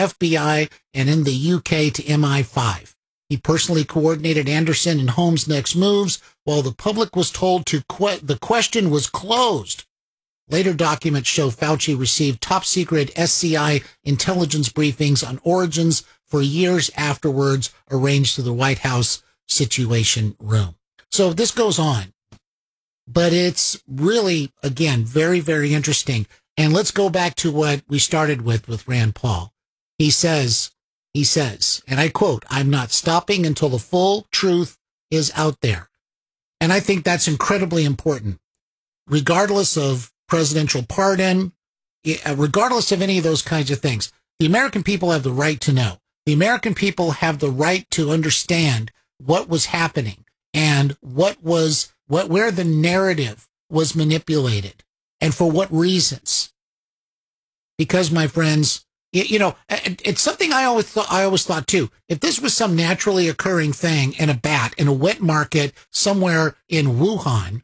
FBI and in the UK to MI5. He personally coordinated Anderson and Holmes' next moves, while the public was told the question was closed. Later documents show Fauci received top-secret SCI intelligence briefings on origins for years afterwards, arranged to the White House Situation Room. So this goes on, but it's really, again, very, very interesting. And let's go back to what we started with Rand Paul. He says, and I quote, "I'm not stopping until the full truth is out there." And I think that's incredibly important, regardless of presidential pardon, regardless of any of those kinds of things. The American people have the right to know. The American people have the right to understand what was happening and where the narrative was manipulated and for what reasons. Because, my friends, it's something I always thought too. If this was some naturally occurring thing in a bat in a wet market somewhere in Wuhan,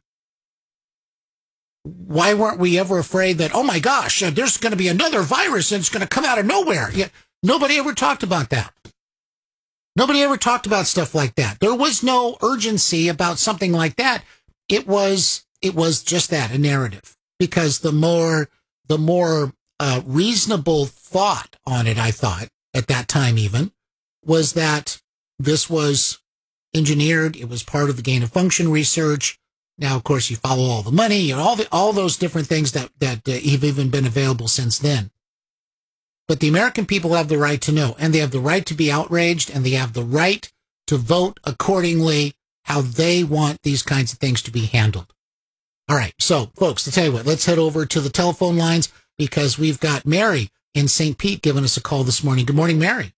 why weren't we ever afraid that, oh my gosh, there's going to be another virus and it's going to come out of nowhere? Yeah, nobody ever talked about that. Nobody ever talked about stuff like that. There was no urgency about something like that. It was just that, a narrative. Because the more reasonable thought on it, I thought, at that time even, was that this was engineered. It was part of the gain of function research. Now, of course, you follow all the money and all those different things that have even been available since then. But the American people have the right to know, and they have the right to be outraged, and they have the right to vote accordingly how they want these kinds of things to be handled. All right, so, folks, to tell you what, let's head over to the telephone lines because we've got Mary in St. Pete giving us a call this morning. Good morning, Mary.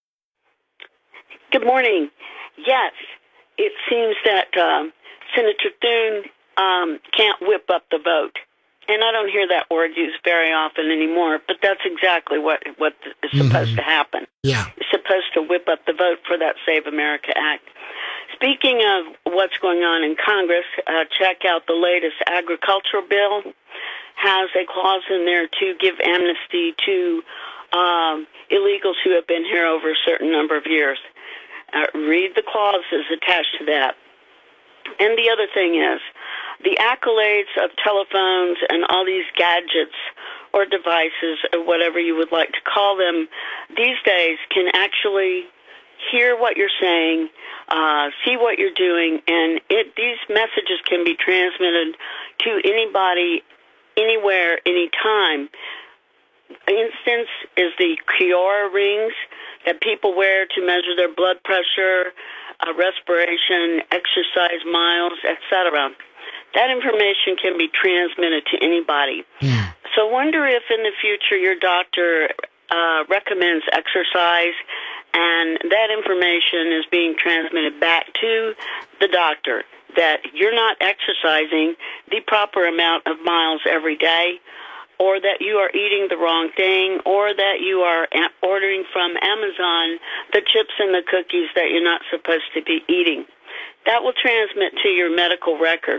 Good morning. Yes, it seems that Senator Thune can't whip up the vote. And I don't hear that word used very often anymore, but that's exactly what is supposed to happen. Yeah. It's supposed to whip up the vote for that Save America Act. Speaking of what's going on in Congress, check out the latest agricultural bill. Has a clause in there to give amnesty to illegals who have been here over a certain number of years. Read the clauses attached to that. And the other thing is, the accolades of telephones and all these gadgets or devices, or whatever you would like to call them, these days can actually hear what you're saying, see what you're doing, and these messages can be transmitted to anybody, anywhere, anytime. Instance is the Kiora rings that people wear to measure their blood pressure, respiration, exercise miles, etc. That information can be transmitted to anybody. Yeah. So wonder if in the future your doctor recommends exercise and that information is being transmitted back to the doctor, that you're not exercising the proper amount of miles every day, or that you are eating the wrong thing, or that you are ordering from Amazon the chips and the cookies that you're not supposed to be eating. That will transmit to your medical record.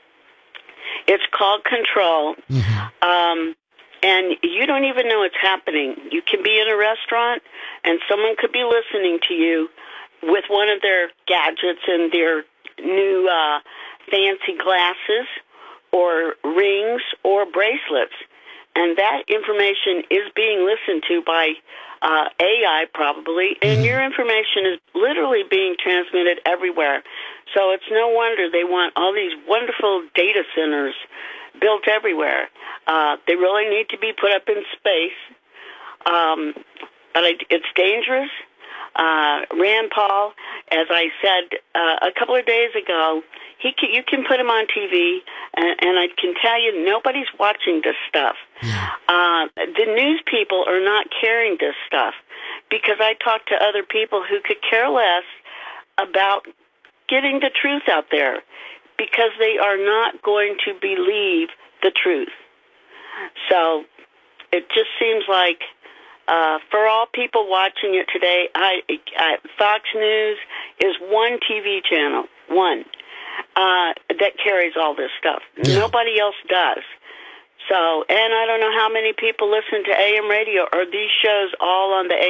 It's called control, and you don't even know it's happening. You can be in a restaurant, and someone could be listening to you with one of their gadgets and their new fancy glasses or rings or bracelets. And that information is being listened to by AI probably, and your information is literally being transmitted everywhere. So it's no wonder they want all these wonderful data centers built everywhere. They really need to be put up in space, but it's dangerous. Rand Paul, as I said a couple of days ago, you can put him on TV, and I can tell you nobody's watching this stuff. The news people are not carrying this stuff because I talk to other people who could care less about getting the truth out there because they are not going to believe the truth. So it just seems like for all people watching it today, Fox News is one TV channel, one, that carries all this stuff. Yeah. Nobody else does. So, and I don't know how many people listen to AM radio or these shows all on the